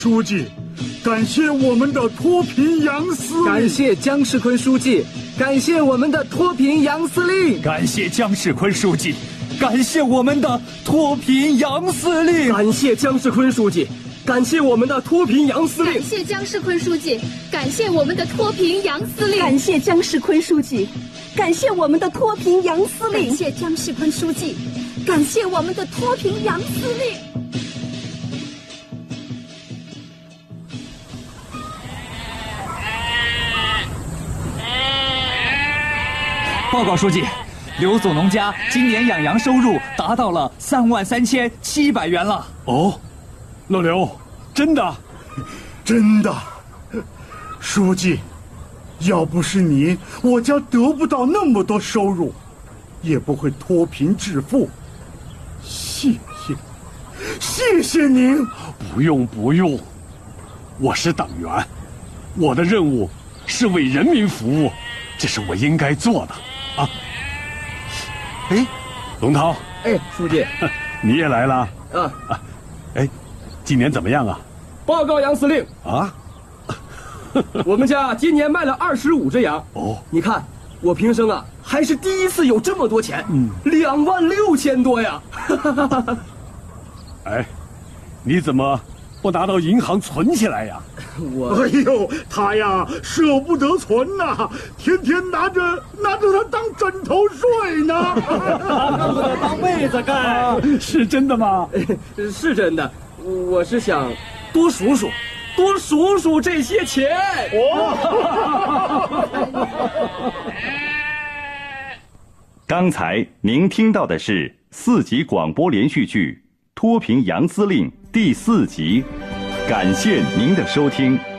书记，感谢我们的脱贫杨司令， 感谢姜世坤书记，感谢我们的脱贫杨司令， 感谢姜世坤书记，感谢我们的脱贫杨司令， 感谢姜世坤书记，感谢我们的脱贫杨司令， 感谢姜世坤书记，感谢我们的脱贫杨司令， 感谢姜世坤书记，感谢我们的脱贫杨司令， 感谢姜世坤书记，感谢我们的脱贫杨司令。 报告书记，刘总农家今年养羊收入达到了33700元了。 哦，老刘，真的？真的。书记，要不是你，我家得不到那么多收入，也不会脱贫致富。谢谢，谢谢您。 不用不用，我是党员，我的任务是为人民服务，这是我应该做的。啊，哎，龙涛， 哎，书记， 你也来了啊？ 哎，今年怎么样啊？ 报告杨司令啊， 我们家今年卖了25只羊。 哦， 你看我平生啊，还是第一次有这么多钱，26000多呀！ 哎，你怎么不拿到银行存起来呀？ 哎呦，他呀舍不得存呐，天天拿着它当枕头睡呢， 恨不得当被子盖。 是真的吗？ 是真的，我是想多数数这些钱。 刚才您听到的是4集广播连续剧《脱贫杨司令》第4集，感谢您的收听。